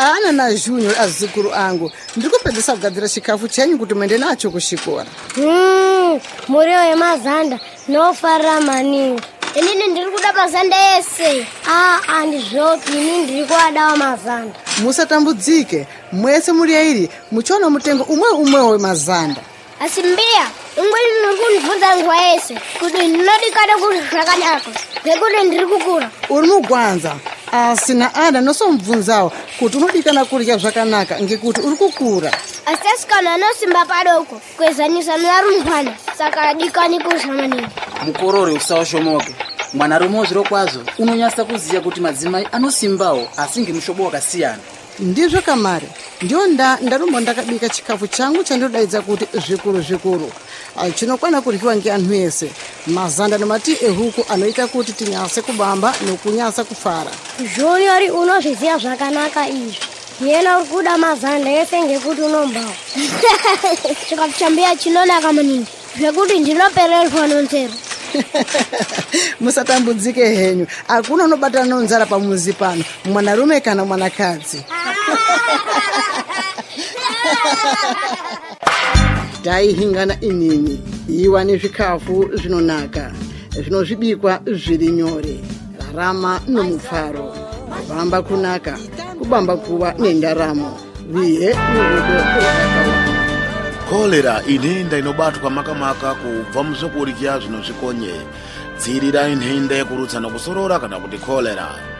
Ana na Junior azukuru angu ndikupedzesa kugadzira chikafu chenyu kuti muende nacho kuchikora. Muriwo yemazanda nofarira maningi. Inini ndiri kuda mazanda ese. Andizvopi, inini ndiri kuadawo mazanda. Musatambudzike, mwese muri yairi muchiona mutengo umwe wemazanda. Asi mbiya, ungwini kunibvunza nguva yese kuti ndinodikada kuti zvakanaka ngekuti ndiri kukura. Uri mugwanza, asi na Ana nosomubvunzawo kuti unodikana kurya zvakanaka ngekuti uri kukura. Asi asikana anosimba padoko kwezanyisa nevarumbwana, saka adikani kurya maningi. Mukorore usawashomoke. Mwanarume wozviro kwazvo unonyasa kuziya kuti madzimai anosimbawo asi ngemushobo wakasiyana. Ndizvo Kamari, ndiyo ndarumba ndakabika chikafu changu chandodaidza kuti zvikuru. Chinokwana kuryiwa ngeanhu ese. Mazanda nemati ehuku anoita kuti tinyase kubamba nokunyasa kufara. Junior unozviziva zvakanaka izvi. Yena uri kuda mazanda ese ngekuti unombawo. Chikafu chambiya chinonaka maningi zvekuti ndinopererwa nonzero. Musatambudzike henyu, hakuna unobatana nonzara pamuzi pano, mwanarume kana mwanakadzi. Taihingana inini, iwa nezvikafu zvinonaka, zvinozvibikwa zviri nyore, rarama nomufaro, kubamba kunaka, kubamba kuva nendaramo, viye norudo rwakawa. Kolera inhenda inobatwa makamaka kubva muzvokurya zvinozvikonye. Dzirira inhenda yekurutsa nokusorora kana kuti kolera.